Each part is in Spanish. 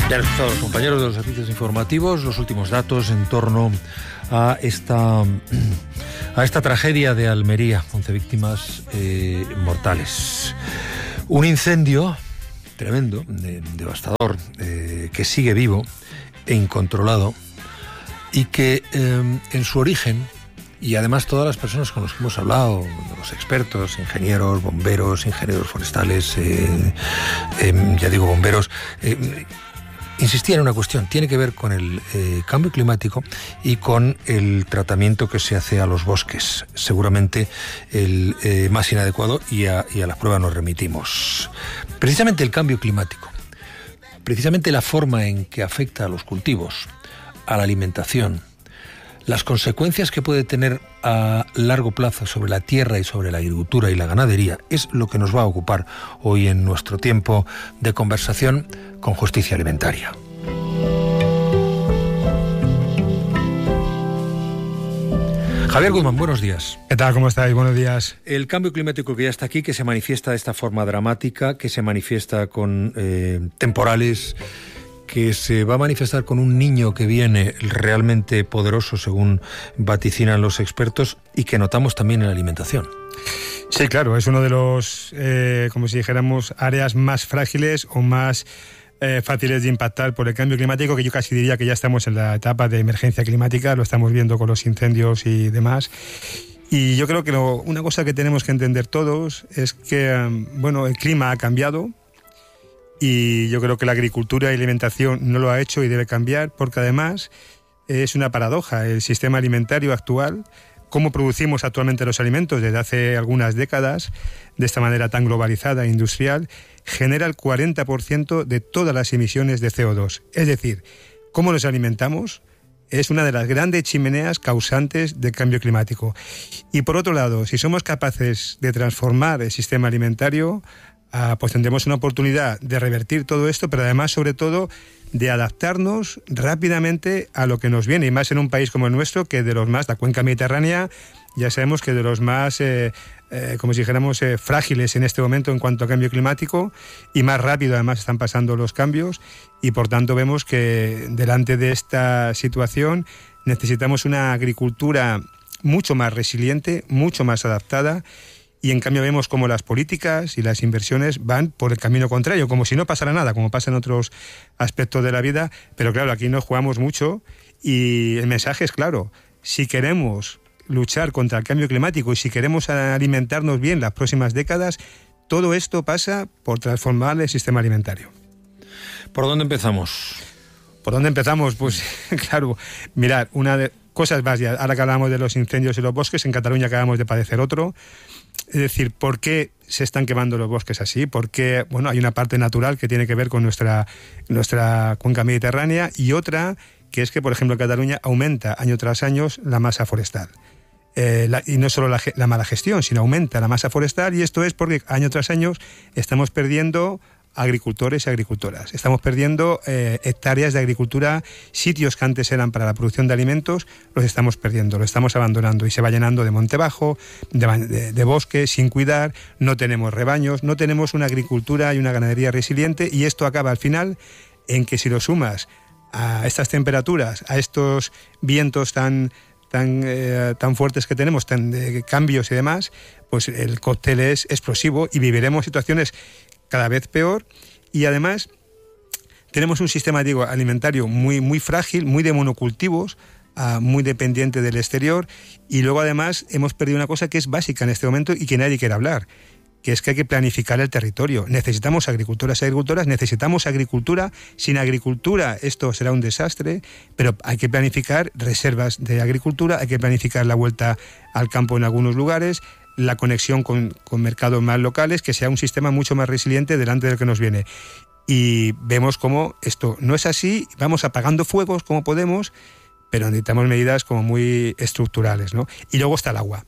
Ya han escuchado los compañeros de los servicios informativos los últimos datos en torno a esta tragedia de Almería, 11 víctimas mortales. Un incendio tremendo, devastador, que sigue vivo e incontrolado y que en su origen, y además todas las personas con las que hemos hablado, los expertos, ingenieros, bomberos, ingenieros forestales, ya digo bomberos, insistía en una cuestión, tiene que ver con el cambio climático y con el tratamiento que se hace a los bosques. Seguramente el más inadecuado y a la prueba nos remitimos. Precisamente el cambio climático, precisamente la forma en que afecta a los cultivos, a la alimentación, las consecuencias que puede tener a largo plazo sobre la tierra y sobre la agricultura y la ganadería es lo que nos va a ocupar hoy en nuestro tiempo de conversación con Justicia Alimentaria. Javier Guzmán, buenos días. ¿Qué tal? ¿Cómo estáis? Buenos días. El cambio climático que ya está aquí, que se manifiesta de esta forma dramática, que se manifiesta con temporales, que se va a manifestar con un niño que viene realmente poderoso, según vaticinan los expertos, y que notamos también en la alimentación. Sí, claro, es uno de los, como si dijéramos, áreas más frágiles o más fáciles de impactar por el cambio climático, que yo casi diría que ya estamos en la etapa de emergencia climática, lo estamos viendo con los incendios y demás. Y yo creo que una cosa que tenemos que entender todos es que, el clima ha cambiado. Y yo creo que la agricultura y la alimentación no lo ha hecho y debe cambiar, porque además es una paradoja. El sistema alimentario actual, cómo producimos actualmente los alimentos desde hace algunas décadas, de esta manera tan globalizada e industrial, genera el 40% de todas las emisiones de CO2. Es decir, cómo nos alimentamos es una de las grandes chimeneas causantes del cambio climático. Y por otro lado, si somos capaces de transformar el sistema alimentario, pues tendremos una oportunidad de revertir todo esto, pero además, sobre todo, de adaptarnos rápidamente a lo que nos viene, y más en un país como el nuestro, que de los más, la cuenca mediterránea, ya sabemos que de los más, como si dijéramos, frágiles en este momento en cuanto a cambio climático, y más rápido además están pasando los cambios, y por tanto vemos que delante de esta situación necesitamos una agricultura mucho más resiliente, mucho más adaptada. Y en cambio vemos como las políticas y las inversiones van por el camino contrario, como si no pasara nada, como pasa en otros aspectos de la vida. Pero claro, aquí nos jugamos mucho y el mensaje es claro. Si queremos luchar contra el cambio climático y si queremos alimentarnos bien las próximas décadas, todo esto pasa por transformar el sistema alimentario. ¿Por dónde empezamos? ¿Por dónde empezamos? Pues claro, mirad, una de cosas básicas. Ahora que hablamos de los incendios y los bosques, en Cataluña acabamos de padecer otro. Es decir, ¿por qué se están quemando los bosques así? Porque, hay una parte natural que tiene que ver con nuestra cuenca mediterránea, y otra que es que, por ejemplo, en Cataluña aumenta año tras año la masa forestal. Y no solo la mala gestión, sino aumenta la masa forestal, y esto es porque año tras año estamos perdiendo agricultores y agricultoras. Estamos perdiendo hectáreas de agricultura, sitios que antes eran para la producción de alimentos, los estamos perdiendo, los estamos abandonando, y se va llenando de monte bajo, de bosque sin cuidar, no tenemos rebaños, no tenemos una agricultura y una ganadería resiliente, y esto acaba al final en que si lo sumas a estas temperaturas, a estos vientos tan fuertes que tenemos, de cambios y demás, pues el cóctel es explosivo y viviremos situaciones cada vez peor. Y además tenemos un sistema alimentario muy, muy frágil, muy de monocultivos, muy dependiente del exterior, y luego además hemos perdido una cosa que es básica en este momento y que nadie quiere hablar, que es que hay que planificar el territorio. Necesitamos agricultoras y agricultoras, necesitamos agricultura. Sin agricultura esto será un desastre, pero hay que planificar reservas de agricultura, hay que planificar la vuelta al campo en algunos lugares, la conexión con mercados más locales, que sea un sistema mucho más resiliente delante del que nos viene. Y vemos cómo esto no es así, vamos apagando fuegos como podemos, pero necesitamos medidas como muy estructurales, ¿no? Y luego está el agua.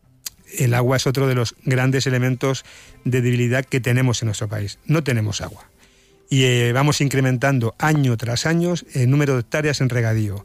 El agua es otro de los grandes elementos de debilidad que tenemos en nuestro país. No tenemos agua. Y vamos incrementando año tras año el número de hectáreas en regadío.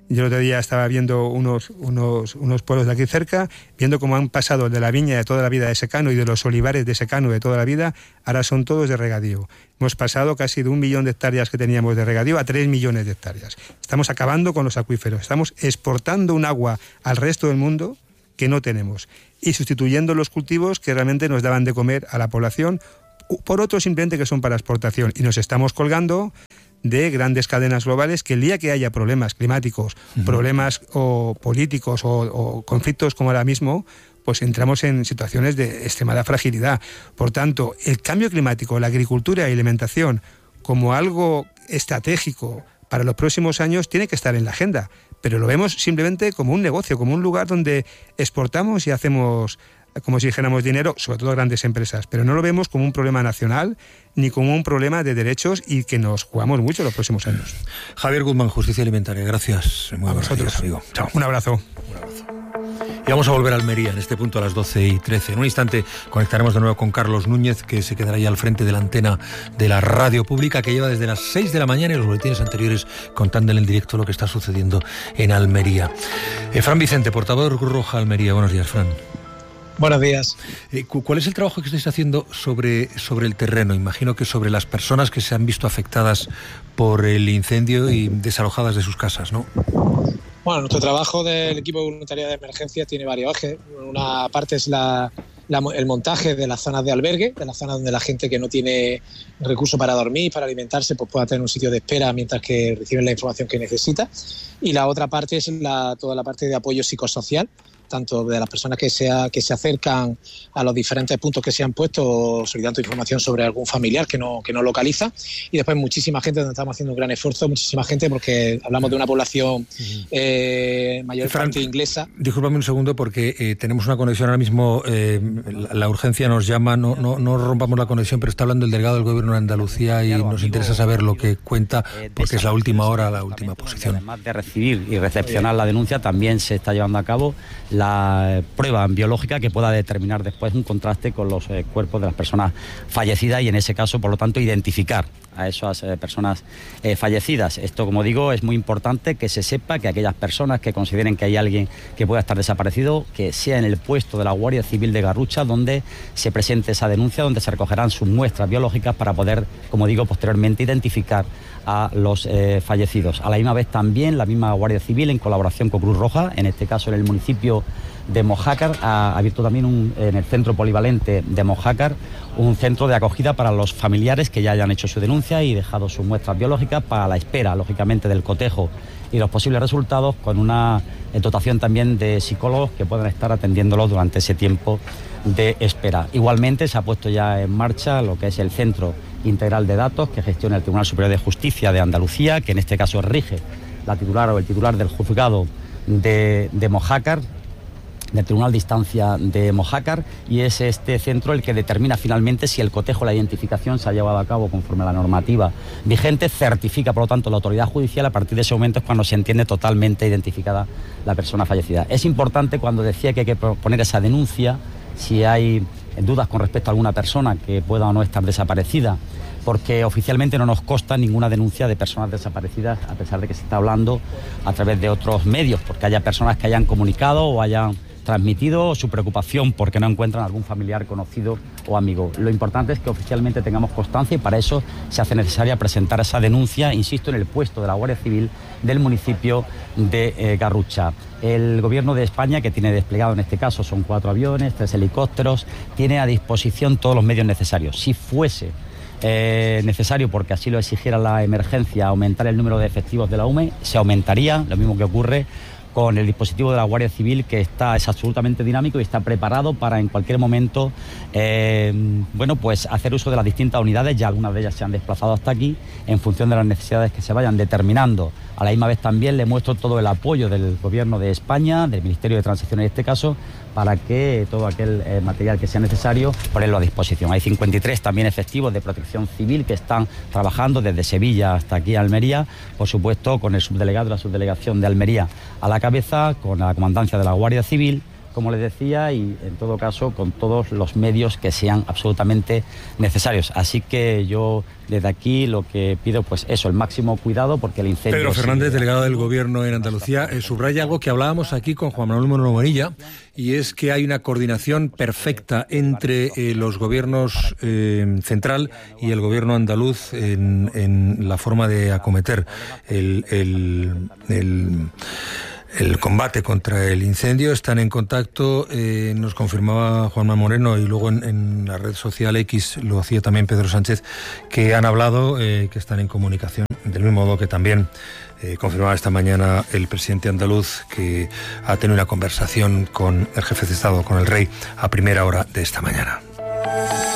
Yo el otro día estaba viendo unos pueblos de aquí cerca, viendo cómo han pasado de la viña de toda la vida de secano y de los olivares de secano de toda la vida, ahora son todos de regadío. Hemos pasado casi de 1 millón de hectáreas que teníamos de regadío a 3 millones de hectáreas. Estamos acabando con los acuíferos, estamos exportando un agua al resto del mundo que no tenemos y sustituyendo los cultivos que realmente nos daban de comer a la población por otros simplemente que son para exportación, y nos estamos colgando de grandes cadenas globales que el día que haya problemas climáticos, problemas o políticos o conflictos como ahora mismo, pues entramos en situaciones de extremada fragilidad. Por tanto, el cambio climático, la agricultura y la alimentación como algo estratégico para los próximos años tiene que estar en la agenda, pero lo vemos simplemente como un negocio, como un lugar donde exportamos y hacemos, como si dijéramos, dinero, sobre todo grandes empresas, pero no lo vemos como un problema nacional ni como un problema de derechos y que nos jugamos mucho los próximos años. Javier Guzmán, Justicia Alimentaria, gracias. Muy buenos días, amigo. Chao. Un abrazo. Un abrazo. Y vamos a volver a Almería en este punto a las 12:13. En un instante conectaremos de nuevo con Carlos Núñez, que se quedará ya al frente de la antena de la radio pública, que lleva desde las 6 de la mañana y los boletines anteriores contándole en directo lo que está sucediendo en Almería. Fran Vicente, portavoz de Cruz Roja Almería. Buenos días, Fran. Buenos días. ¿Cuál es el trabajo que estáis haciendo sobre el terreno? Imagino que sobre las personas que se han visto afectadas por el incendio y desalojadas de sus casas, ¿no? Bueno, nuestro trabajo del equipo de voluntariado de emergencia tiene varios ejes. Una parte es el montaje de las zonas de albergue, de las zonas donde la gente que no tiene recursos para dormir, para alimentarse, pues pueda tener un sitio de espera mientras que reciben la información que necesita. Y la otra parte es toda la parte de apoyo psicosocial, tanto de las personas que se acercan a los diferentes puntos que se han puesto, solicitando información sobre algún familiar que no localiza, y después muchísima gente, donde estamos haciendo un gran esfuerzo, muchísima gente, porque hablamos de una población mayormente inglesa. Discúlpame un segundo, porque tenemos una conexión ahora mismo, la urgencia nos llama, no rompamos la conexión, pero está hablando el delegado del Gobierno de Andalucía y nos interesa saber lo que cuenta, porque es la última hora, la última posición. Además de recibir y recepcionar la denuncia, también se está llevando a cabo la prueba biológica que pueda determinar después un contraste con los cuerpos de las personas fallecidas y en ese caso, por lo tanto, identificar a esas personas fallecidas. Esto, como digo, es muy importante que se sepa que aquellas personas que consideren que hay alguien que pueda estar desaparecido, que sea en el puesto de la Guardia Civil de Garrucha donde se presente esa denuncia, donde se recogerán sus muestras biológicas para poder, como digo, posteriormente identificar a los fallecidos. A la misma vez también la misma Guardia Civil, en colaboración con Cruz Roja, en este caso en el municipio de Mojácar, ha abierto también en el centro polivalente de Mojácar un centro de acogida para los familiares que ya hayan hecho su denuncia y dejado sus muestras biológicas para la espera, lógicamente, del cotejo y los posibles resultados, con una dotación también de psicólogos que puedan estar atendiéndolos durante ese tiempo de espera. Igualmente se ha puesto ya en marcha lo que es el Centro Integral de Datos que gestiona el Tribunal Superior de Justicia de Andalucía, que en este caso rige la titular o el titular del juzgado de Mojácar, del Tribunal de Instancia de Mojácar, y es este centro el que determina finalmente si el cotejo, la identificación, se ha llevado a cabo conforme a la normativa vigente, certifica por lo tanto la autoridad judicial. A partir de ese momento es cuando se entiende totalmente identificada la persona fallecida. Es importante, cuando decía que hay que poner esa denuncia, si hay dudas con respecto a alguna persona que pueda o no estar desaparecida, porque oficialmente no nos consta ninguna denuncia de personas desaparecidas, a pesar de que se está hablando a través de otros medios, porque haya personas que hayan comunicado o hayan transmitido su preocupación porque no encuentran algún familiar conocido o amigo. Lo importante es que oficialmente tengamos constancia, y para eso se hace necesaria presentar esa denuncia, insisto, en el puesto de la Guardia Civil del municipio de Garrucha. El Gobierno de España, que tiene desplegado en este caso, son 4 aviones, 3 helicópteros, tiene a disposición todos los medios necesarios. Si fuese necesario, porque así lo exigiera la emergencia, aumentar el número de efectivos de la UME, se aumentaría, lo mismo que ocurre con el dispositivo de la Guardia Civil, que es absolutamente dinámico y está preparado para en cualquier momento pues hacer uso de las distintas unidades. Ya algunas de ellas se han desplazado hasta aquí en función de las necesidades que se vayan determinando. A la misma vez también le muestro todo el apoyo del Gobierno de España, del Ministerio de Transición en este caso, para que todo aquel material que sea necesario ponerlo a disposición. Hay 53 también efectivos de protección civil que están trabajando desde Sevilla hasta aquí a Almería, por supuesto con el subdelegado de la subdelegación de Almería a la cabeza, con la comandancia de la Guardia Civil, como les decía, y en todo caso con todos los medios que sean absolutamente necesarios. Así que yo desde aquí lo que pido, pues eso, el máximo cuidado, porque el incendio... Pedro Fernández, delegado del Gobierno en Andalucía, subraya algo que hablábamos aquí con Juan Manuel Moreno Morilla, y es que hay una coordinación perfecta entre los gobiernos central y el Gobierno andaluz en la forma de acometer el combate contra el incendio. Están en contacto, nos confirmaba Juanma Moreno, y luego en la red social X lo hacía también Pedro Sánchez, que han hablado, que están en comunicación, del mismo modo que también confirmaba esta mañana el presidente andaluz, que ha tenido una conversación con el jefe de Estado, con el rey, a primera hora de esta mañana.